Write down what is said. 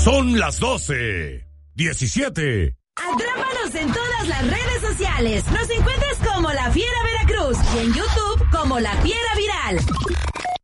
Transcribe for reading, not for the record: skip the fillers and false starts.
Son las 12:17. Atrápanos en todas las redes sociales. Nos encuentras como La Fiera Veracruz y en YouTube como La Fiera Viral.